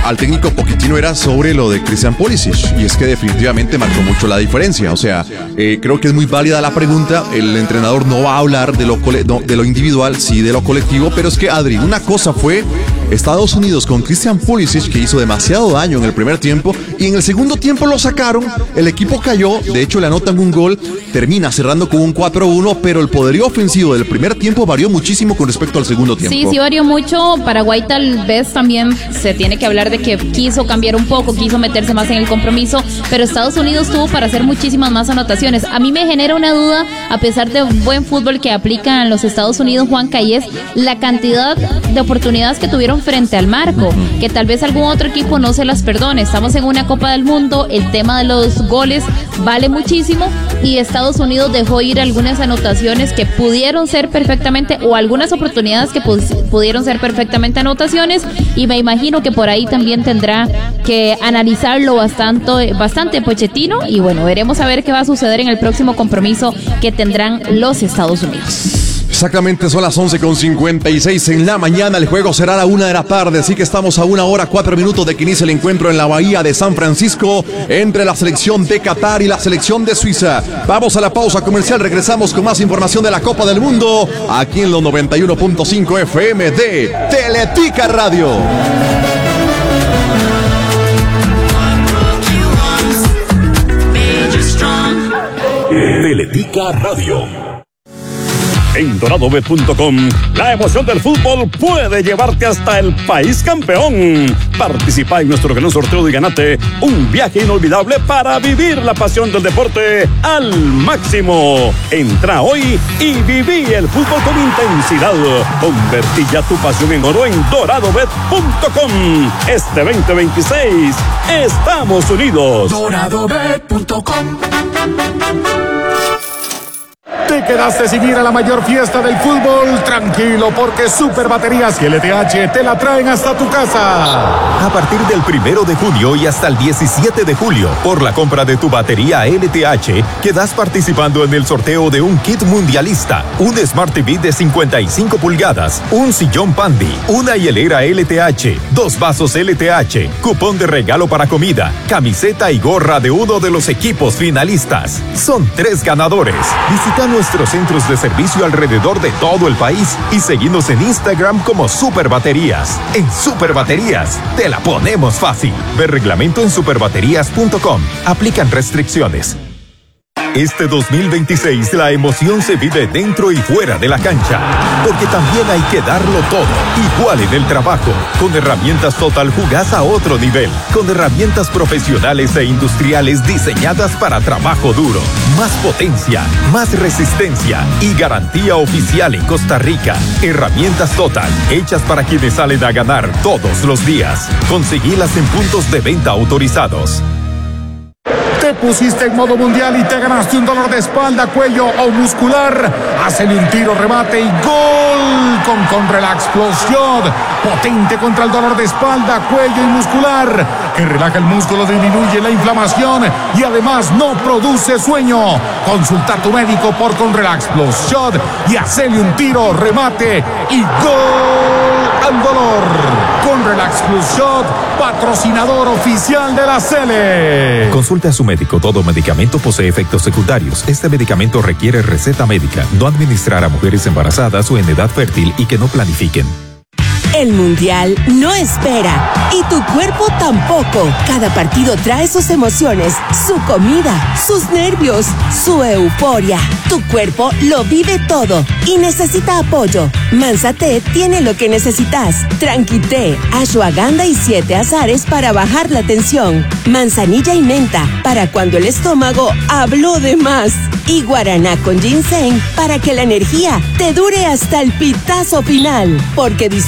al técnico Pochettino era sobre lo de Christian Pulisic, y es que definitivamente marcó mucho la diferencia. O sea, creo que es muy válida la pregunta. El entrenador no va a hablar de lo individual, sí de lo colectivo, pero es que, Adri, una cosa fue Estados Unidos con Christian Pulisic, que hizo demasiado daño en el primer tiempo, y en el segundo tiempo lo sacaron, el equipo cayó, de hecho le anotan un gol, termina cerrando con un 4-1, pero el poderío ofensivo del primer tiempo varió muchísimo con respecto al segundo tiempo. Sí, varió mucho. Paraguay tal vez también se tiene que hablar de que quiso cambiar un poco, quiso meterse más en el compromiso, pero Estados Unidos tuvo para hacer muchísimas más anotaciones. A mí me genera una duda, a pesar de un buen fútbol que aplican los Estados Unidos, Juanca, y es la cantidad de oportunidades que tuvieron frente al marco, que tal vez algún otro equipo no se las perdone. Estamos en una Copa del Mundo, el tema de los goles vale muchísimo, y Estados Unidos dejó ir algunas anotaciones que pudieron ser perfectamente, o algunas oportunidades que pudieron ser perfectamente anotaciones, y me imagino que por ahí también tendrá que analizarlo bastante Pochettino, y bueno, veremos a ver qué va a suceder en el próximo compromiso que tendrán los Estados Unidos. Exactamente, son las 11:56 en la mañana. El juego será a la 1 de la tarde, así que estamos a 1 hora 4 minutos de que inicie el encuentro en la bahía de San Francisco entre la selección de Qatar y la selección de Suiza. Vamos a la pausa comercial, regresamos con más información de la Copa del Mundo aquí en los 91.5 FM de Teletica Radio. Teletica Radio. En doradobet.com, la emoción del fútbol puede llevarte hasta el país campeón. Participa en nuestro gran sorteo y ganate un viaje inolvidable para vivir la pasión del deporte al máximo. Entra hoy y viví el fútbol con intensidad. Convertí ya tu pasión en oro en doradobet.com. Este 2026, estamos unidos. Doradobet.com. ¿Te quedaste sin ir a la mayor fiesta del fútbol? Tranquilo, porque Super Baterías y LTH te la traen hasta tu casa. A partir del 1 de junio y hasta el 17 de julio, por la compra de tu batería LTH, quedas participando en el sorteo de un kit mundialista, un Smart TV de 55 pulgadas, un sillón Pandi, una hielera LTH, 2 vasos LTH, cupón de regalo para comida, camiseta y gorra de uno de los equipos finalistas. Son 3 ganadores. Visita nuestros centros de servicio alrededor de todo el país y seguinos en Instagram como Super Baterías. En Super Baterías te la ponemos fácil. Ve reglamento en superbaterías.com. Aplican restricciones. Este 2026 la emoción se vive dentro y fuera de la cancha, porque también hay que darlo todo, igual en el trabajo. Con herramientas Total jugás a otro nivel, con herramientas profesionales e industriales diseñadas para trabajo duro. Más potencia, más resistencia y garantía oficial en Costa Rica. Herramientas Total, hechas para quienes salen a ganar todos los días. Conseguilas en puntos de venta autorizados. Te pusiste en modo mundial y te ganaste un dolor de espalda, cuello o muscular. Hacele un tiro, remate y gol con Relax Plus Shot. Potente contra el dolor de espalda, cuello y muscular, que relaja el músculo, disminuye la inflamación y además no produce sueño. Consulta a tu médico por Relax Plus Shot y hacele un tiro, remate y gol al dolor. Relax Plus Shot, patrocinador oficial de la Sele. Consulte a su médico. Todo medicamento posee efectos secundarios. Este medicamento requiere receta médica. No administrar a mujeres embarazadas o en edad fértil y que no planifiquen. El Mundial no espera y tu cuerpo tampoco. Cada partido trae sus emociones, su comida, sus nervios, su euforia. Tu cuerpo lo vive todo y necesita apoyo. Manzate tiene lo que necesitas. Tranquité, ashwagandha y 7 azares para bajar la tensión. Manzanilla y menta para cuando el estómago habló de más. Y guaraná con ginseng para que la energía te dure hasta el pitazo final. Porque